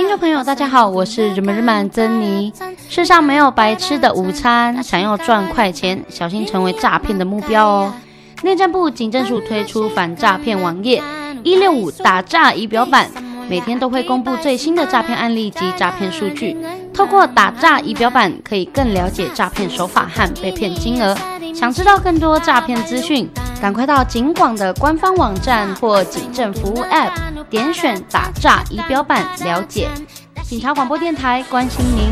听众朋友大家好，我是日本日满珍妮。世上没有白吃的午餐，想要赚快钱，小心成为诈骗的目标哦。内政部警政署推出反诈骗网页165打诈仪表板，每天都会公布最新的诈骗案例及诈骗数据。透过打诈仪表板，可以更了解诈骗手法和被骗金额。想知道更多诈骗资讯，赶快到警广的官方网站或警政服务 App 点选打诈仪表板了解。警察广播电台关心您。